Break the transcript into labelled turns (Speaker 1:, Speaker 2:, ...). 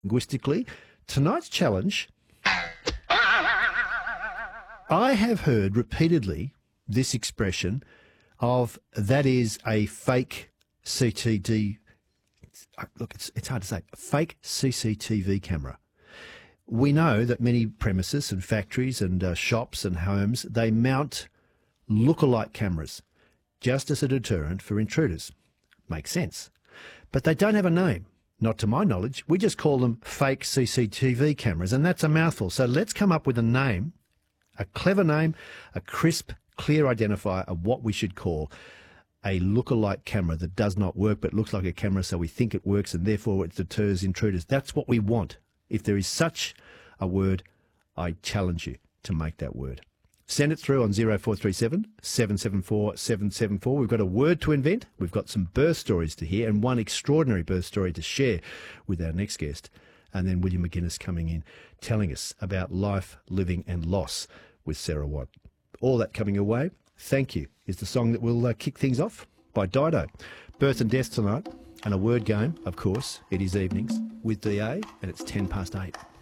Speaker 1: linguistically. Tonight's challenge, I have heard repeatedly this expression of that is a fake CCTV. Look, it's hard to say. A fake CCTV camera. We know that many premises and factories and shops and homes, they mount lookalike cameras just as a deterrent for intruders. Makes sense. But they don't have a name. Not to my knowledge. We just call them fake CCTV cameras, and that's a mouthful. So let's come up with a name, a clever name, a crisp, clear identifier of what we should call a lookalike camera that does not work but looks like a camera, so we think it works and therefore it deters intruders. That's what we want. If there is such a word, I challenge you to make that word. Send it through on 0437 774 774. We've got a word to invent, we've got some birth stories to hear, and one extraordinary birth story to share with our next guest. And then William McGuinness coming in, telling us about life, living and loss with Sarah Watt. All that coming your way. Thank You is the song that will kick things off by Dido. Birth and death tonight, and a word game, of course. It is evenings with DA, and it's 8:10.